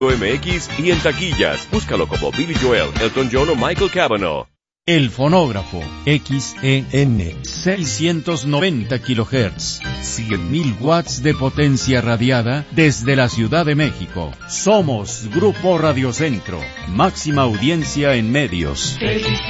MX y en taquillas. Búscalo como Billy Joel, Elton John o Michael Cavanaugh. El fonógrafo XEN 690 kHz, 100.000 watts de potencia radiada desde la Ciudad de México. Somos Grupo Radio Centro, máxima audiencia en medios.